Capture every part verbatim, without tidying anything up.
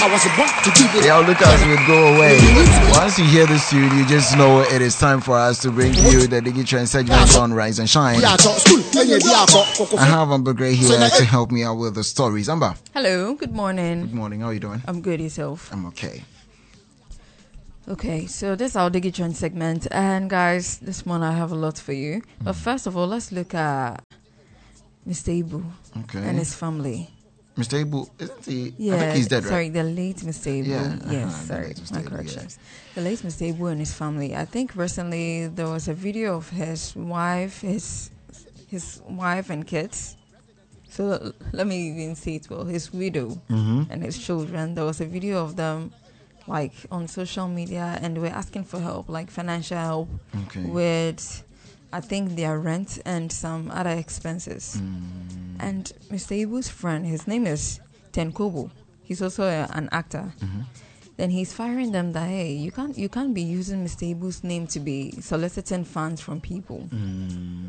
I was born to give it. Yeah, Lucas will go away. Once you hear this tune, you just know it is time for us to bring you the DigiTrend segment on Rise and Shine. I have Amber Gray here to help me out with the stories. Amber. Hello, good morning. Good morning, how are you doing? I'm good, yourself? I'm okay. Okay, so this is our DigiTrend segment. And guys, this morning I have a lot for you. Mm. But first of all, let's look at Mister Ibu okay. and his family. Mister Ibu, isn't he? Yeah, I think he's dead, right? Sorry, the late Mister Ibu. Yeah, yes, uh-huh, sorry, my Ibu, corrections. Yeah. The late Mister Ibu and his family. I think recently there was a video of his wife, his his wife and kids. So let me even say it well. His widow mm-hmm. and his children. There was a video of them, like on social media, and they were asking for help, like financial help okay. with, I think, their rent and some other expenses. Mm. And Mister Ibu's friend, his name is Tenkobo. He's also a, an actor. Mm-hmm. Then he's firing them that, hey, you can't you can't be using Mister Ibu's name to be soliciting funds from people. Mm.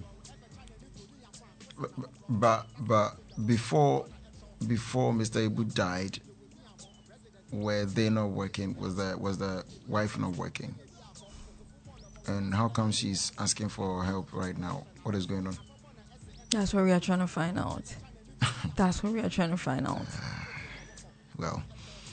But, but but before before Mister Ibu died, were they not working? Was the was the wife not working? And how come she's asking for help right now? What is going on? That's what we are trying to find out. That's what we are trying to find out. Well.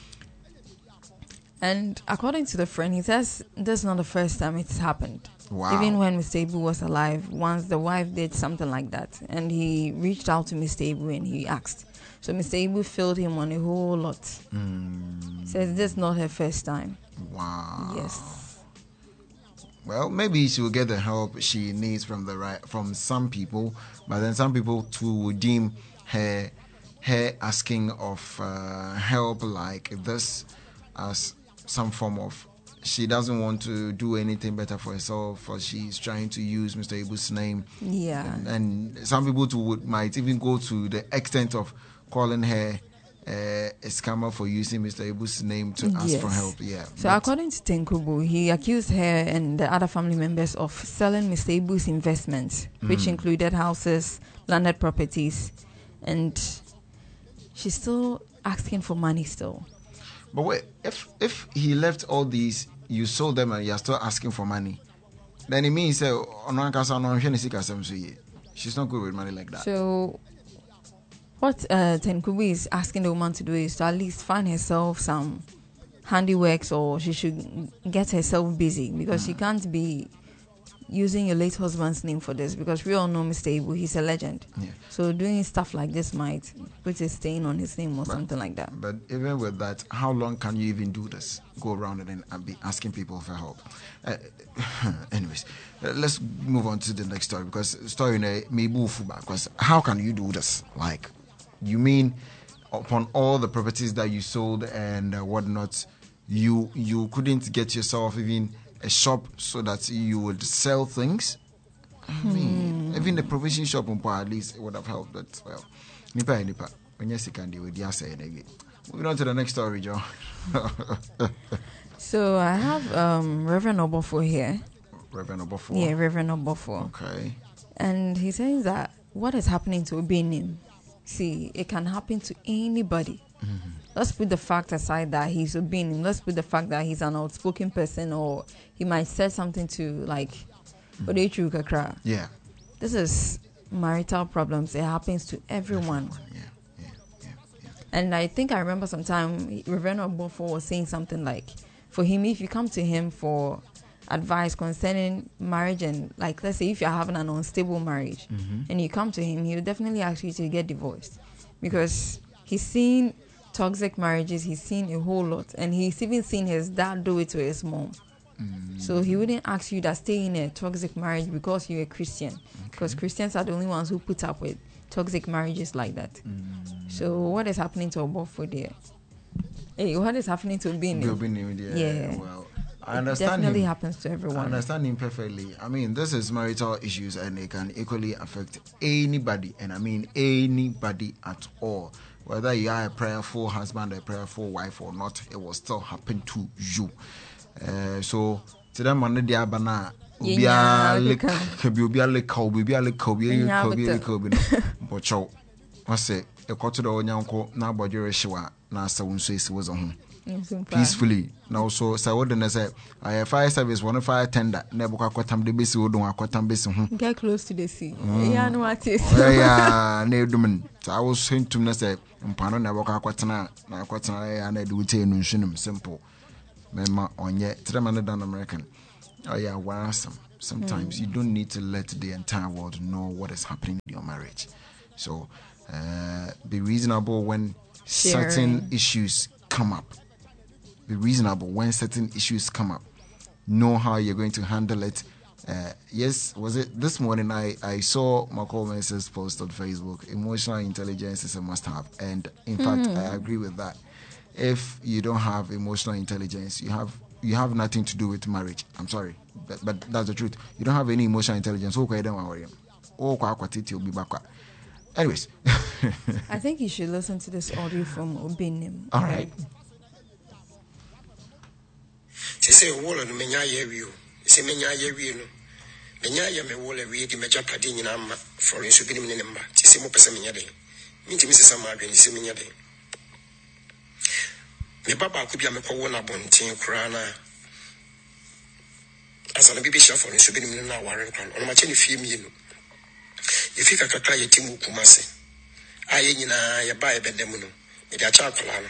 And according to the friend, he says this is not the first time it's happened. Wow. Even when Mister Ibu was alive, once the wife did something like that, and he reached out to Mister Ibu and he asked. So Mister Ibu filled him on a whole lot. Mm. Says this is not her first time. Wow. Yes. Well, maybe she will get the help she needs from the right from some people, but then some people too would deem her her asking of uh, help like this as some form of she doesn't want to do anything better for herself, or she's trying to use Mister Ibu's name. Yeah. And, and some people too would, might even go to the extent of calling her uh, a scammer for using Mister Ibu's name to ask yes. for help. Yeah. So but according to Tenkubu, he accused her and the other family members of selling Mister Ibu's investments, mm. which included houses, landed properties, and she's still asking for money still. But wait, if if he left all these, you sold them and you're still asking for money, then it means uh, she's not good with money like that. So what uh, Tenkubu is asking the woman to do is to at least find herself some handiworks, or she should get herself busy, because mm. she can't be using your late husband's name for this, because we all know Mister Ibu, he's a legend. Yeah. So doing stuff like this might put a stain on his name or but, something like that. But even with that, how long can you even do this? Go around and, and be asking people for help. Uh, anyways, uh, let's move on to the next story, because story me because how can you do this? Like, you mean upon all the properties that you sold and uh, whatnot, you you couldn't get yourself even a shop so that you would sell things? I mean, hmm. even the provision shop at least it would have helped. But well, nipa nipa. When you see candy, we just say it again. Moving on to the next story, John. So I have um, Reverend Obofo here. Reverend Obofo. Yeah, Reverend Obofo. Okay. And he says that what is happening to Obinim, see, it can happen to anybody. Mm-hmm. Let's put the fact aside that he's Obinim. Let's put the fact that he's an outspoken person, or he might say something to like Odechu mm-hmm. Kakra. Yeah. This is marital problems. It happens to everyone. everyone. Yeah. Yeah. Yeah. Yeah. And I think I remember sometime Reverend Obofo was saying something like, for him, if you come to him for advice concerning marriage, and like let's say if you're having an unstable marriage, mm-hmm. and you come to him, he'll definitely ask you to get divorced, because he's seen toxic marriages, he's seen a whole lot, and he's even seen his dad do it to his mom. Mm. So he wouldn't ask you to stay in a toxic marriage because you're a Christian, okay. because Christians are the only ones who put up with toxic marriages like that. Mm. So what is happening to Obofo there? Hey, what is happening to Obinim? Yeah. yeah. Well, I understand. It definitely him. happens to everyone. I understand him perfectly. I mean, this is marital issues, and it can equally affect anybody, and I mean anybody at all. Whether you are a prayerful husband, a prayerful wife or not, it will still happen to you. Uh, so, to them, on the diabana, ubia lek, ubia lek, ubia lek, ubia lek, ubia lek, but what's it? A quarter of Yanko, now Bajor Shiwa, na sa wonso esi was on Mm, peacefully. Now so so what then say I fire service one fire tender na buka kwatam de besi odon akwatam besi ho. get close to the sea. Yeah, no what is. Yeah, na edumen. So I was saying to na say mpano na buka kwatana na kwatana ya na de wuche no nhunum simple. Mema onye trema no down American. Oh yeah, awesome. Sometimes mm. you don't need to let the entire world know what is happening in your marriage. So uh, be reasonable when Sharing. certain issues come up. Be reasonable when certain issues come up. Know how you're going to handle it. Uh, yes, was it this morning? I, I saw Malcolm Mensah's post on Facebook. Emotional intelligence is a must-have, and in mm. fact, I agree with that. If you don't have emotional intelligence, you have you have nothing to do with marriage. I'm sorry, but, but that's the truth. You don't have any emotional intelligence. Anyways, I think you should listen to this audio from Obinim. All right. She say wall no menya ye wi o. Say menya ye wi no. Menya ye me wall wi di meja padi nyina ma Florence Obinim ne mba. She say mo pese menya den. Mi ntimi se sama adwen se menya den. Me baba ko bia me ko wona bonten kura na. Asa na bibi sha Florence Obinim na aware kran. Ono ma che ne fie mi no. Ye fika kakra ye timu kumase. Aye nyina ye ba ye bedem no. Me dia cha akola no.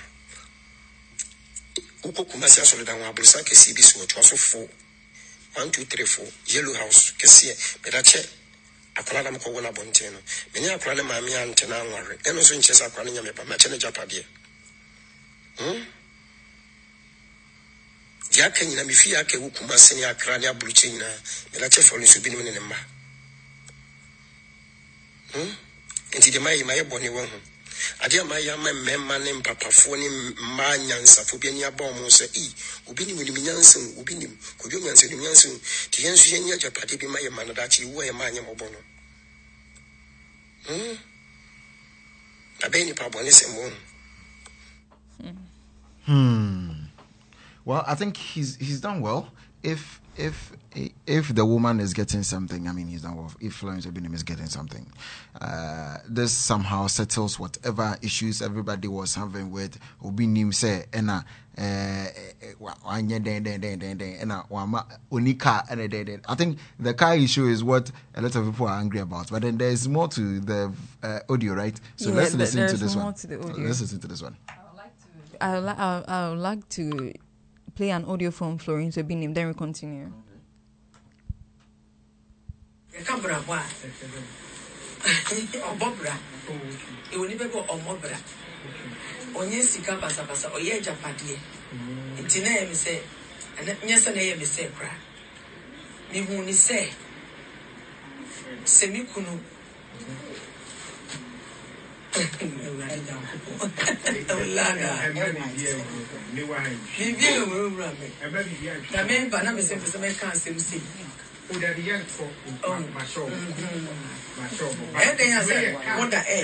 Uko kumasi asole da wa brusa ke C B C wo twaso four one two three four yellow house ke sie me da che akola na mko wona bonte no me nya akola na maami ante na anware eno so nche sa akola nya me ba ma che ne japade hm ya ka nyina me fi aka wo kumasi ne akra ne aburu che nyina me da che fo so bi ne ne mba hm enti de mai mai boni wo ho adia ma ya ma memma ne mpapafo ne ma nyansafo bi ani aba omo se i obi ni ni nyansan obi ni ko jo nyansan ni nyansan ti yensu ye nya japade bi ma ye ma na da chi wo ye ma anya mobo no hm abeni pa boni se mo Hmm. Well, I think he's he's done well. If if if the woman is getting something, I mean, he's done well. If Florence Obinim is getting something, uh, this somehow settles whatever issues everybody was having with Obinim. Say, ena I think the car issue is what a lot of people are angry about. But then there's more to the uh, audio, right? So Yeah, let's listen there's to this more one. to the audio. Let's listen to this one. I would, li- I, would, I would like to play an audio from Florence Obinim, then we continue. Camera wa. Obobra. E woni bebo omobra. Onye sika basa basa oye japade. Nti na yemi se, nyesa na yemi se kra. Mi hu ni se. Se mi kunu. Bibi o mo bra me. Na me ba na me se se me kan se se. O da di yan for ma show. Ma show. E den ya se o da e.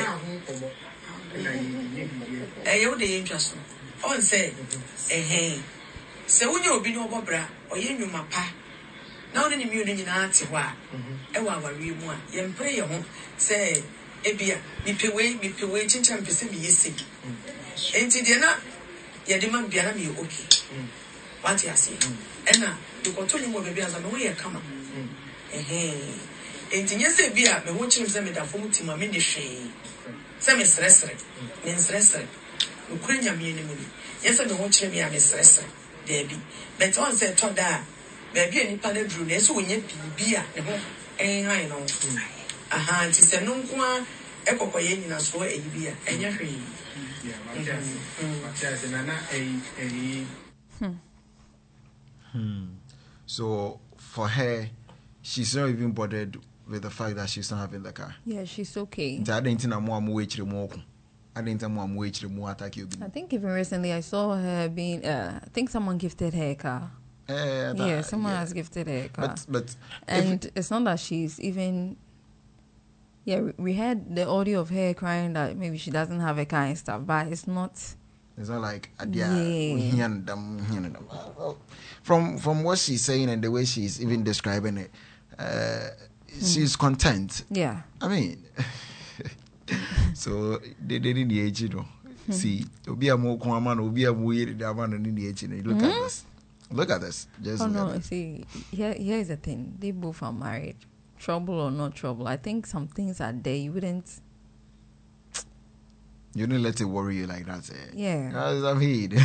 E yo de yin twaso. On say eh se wo nye obi no obobra oye nwuma pa. Na wo ne mi oni nyina ate ho a. E wa awari mu a ye mpre ye ho se ebia mi pewe mi pewe chincha mpese mi yesi enti de na ye de man bia na mi okay what you say ena you go to mo bia za me wo ye kama eh enti nyese bia me wo chirim se me da fo mutima me de hwe se me sresre me sresre no kurenya me ni mu ni nyese me wo chirim ya me sresre de bi but on say to da ba bia ni pa na dru na so wo nya bibia ne ho en han no aha nti se no nko a ekokoye nyina so eyibia enya hwe ya matias na na eh Hmm. So for her, she's not even bothered with the fact that she's not having the car. Yeah, she's okay. I didn't know more more. I didn't know more more attack you. I think even recently I saw her being. Uh, I think someone gifted her a car. Uh, that, yeah, someone yeah. has gifted her a car. But but and it, it's not that she's even. Yeah, we, we heard the audio of her crying that maybe she doesn't have a car and stuff, but it's not. It's not like yeah. From from what she's saying and the way she's even describing it, uh, mm. she's content. Yeah. I mean, so they didn't age, you know. See, Obi a mo ko man, Obi a mo yiri da man ni di echi. Look at this. Look at this. Just Oh look no, at this. see, here here's the thing. They both are married. Trouble or not trouble, I think some things are there you wouldn't. You don't let it worry you like that. Eh? Yeah. As I've heard.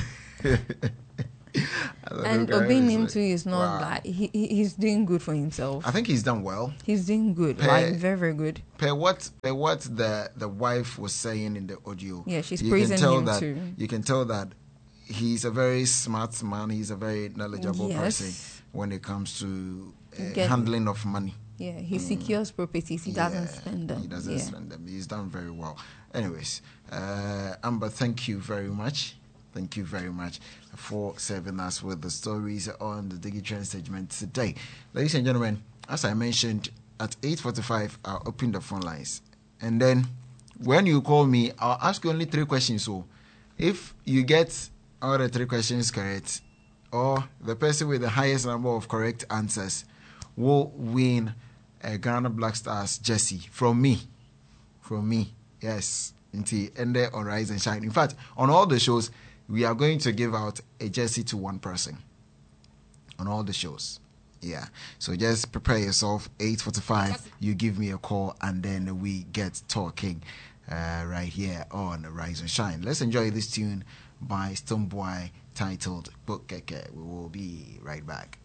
And obeying him too is not wow. like he, he he's doing good for himself. I think he's done well. He's doing good, Per- like very very good. Per what per what the the wife was saying in the audio. Yeah, she's you praising can tell him that, too. You can tell that he's a very smart man. He's a very knowledgeable Yes. person when it comes to uh, Get- handling of money. Yeah, he secures properties. He doesn't Yeah, spend them. He doesn't yeah. spend them. He's done very well. Anyways, uh, Amber, thank you very much. Thank you very much for serving us with the stories on the Digitrend segment today. Ladies and gentlemen, as I mentioned, at eight forty-five, I'll open the phone lines. And then when you call me, I'll ask you only three questions. So if you get all the three questions correct, or the person with the highest number of correct answers will win a Ghana Black Stars jersey from me. From me, yes. And there on Rise and Shine. In fact, on all the shows, we are going to give out a jersey to one person. On all the shows. Yeah. So just prepare yourself. eight forty-five, you give me a call, and then we get talking uh, right here on Rise and Shine. Let's enjoy this tune by Stonebwoy titled Book Keke. We will be right back.